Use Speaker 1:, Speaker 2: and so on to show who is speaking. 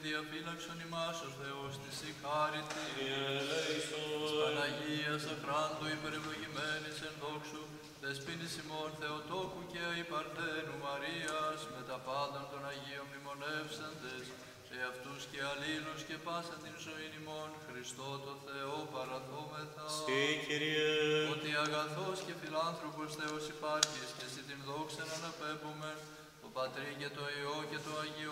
Speaker 1: διαφύλαξον ημάς ως Θεός της η χάριτη. Της Παναγίας αχράντου υπερευλογημένης εν δόξου, δεσποίνης ημών Θεοτόκου και αϊπαρτένου Μαρίας, με τα πάντων των Αγίων μνημονεύσαντες, σε αυτούς και αλλήλους και πάσα την ζωήν ημών, Χριστό το Θεό παραθόμεθα.
Speaker 2: Συ, Κύριε.
Speaker 1: Ότι αγαθός και φιλάνθρωπος Θεός υπάρχεις και εσύ την δόξαν αναπέμπουμε, το Πατρί και το Υιό και το Αγίο